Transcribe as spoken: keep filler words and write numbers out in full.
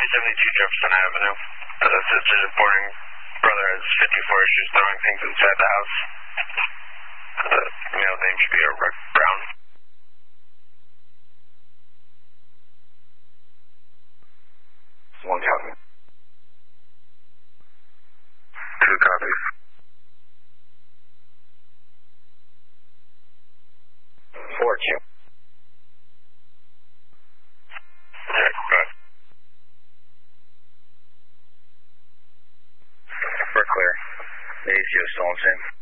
seventy-two Jefferson Avenue. Uh, the sister reporting brother has fifty-four issues throwing things inside the house. The male name should be Rick Brown. One copy. Two copies. Four two. Alright, good. We're clear. The A C O is still on scene.